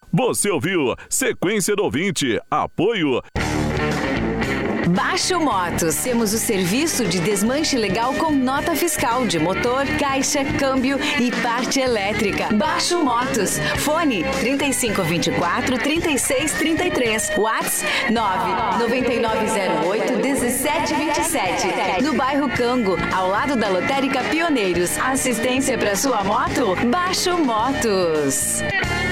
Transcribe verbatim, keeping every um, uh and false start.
Você ouviu Sequência do Ouvinte. Apoio Baixo Motos, temos o serviço de desmanche legal com nota fiscal de motor, caixa, câmbio e parte elétrica. Baixo Motos, fone trinta e cinco, vinte e quatro, trinta e seis, trinta e três, WhatsApp nove nove nove zero oito, um sete dois sete. No bairro Cango, ao lado da Lotérica Pioneiros. Assistência para sua moto? Baixo Motos.